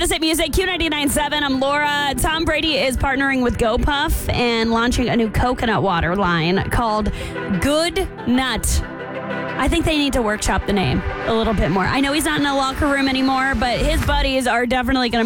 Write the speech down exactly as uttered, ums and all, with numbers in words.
us at Music Q ninety-nine point seven. I'm Laura. Tom Brady is partnering with GoPuff and launching a new coconut water line called Good Nut. I think they need to workshop the name a little bit more. I know he's not in a locker room anymore, but his buddies are definitely going to